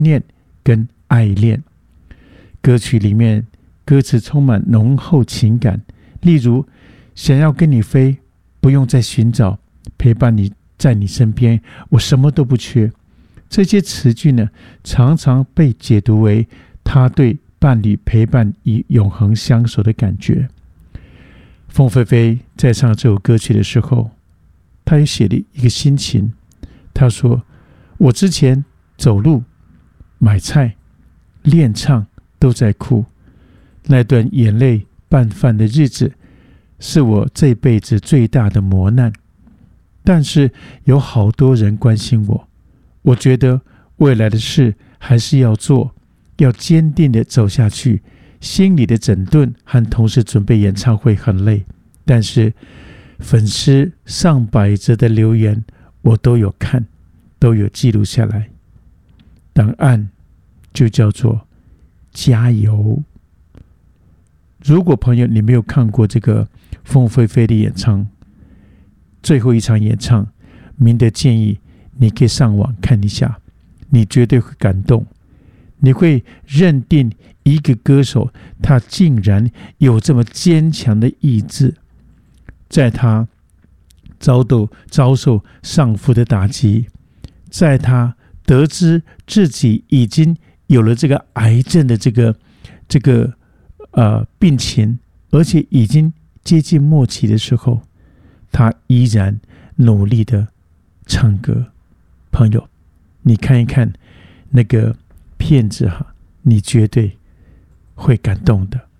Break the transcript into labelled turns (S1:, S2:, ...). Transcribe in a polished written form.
S1: 念跟爱恋。歌曲里面歌词充满浓厚情感，例如想要跟你飞，不用再寻找，陪伴你在你身边，我什么都不缺。这些词句呢，常常被解读为他对伴侣陪伴与永恒相守的感觉。凤飞飞在唱这首歌曲的时候，他也写了一个心情。他说，我之前走路、买菜、练唱都在哭，那段眼泪拌饭的日子是我这辈子最大的磨难。但是有好多人关心我，我觉得未来的事还是要做，要坚定的走下去。心理的整顿和同时准备演唱会很累，但是粉丝上百则的留言我都有看，都有记录下来。档案就叫做加油。如果朋友你没有看过这个凤飞飞的演唱，最后一场演唱，明德建议你可以上网看一下，你绝对会感动。你会认定一个歌手他竟然有这么坚强的意志，在他遭受丧父的打击，在他得知自己已经有了这个癌症的这个病情，而且已经接近末期的时候，他依然努力的唱歌。朋友，你看一看那个片子哈，你绝对会感动的。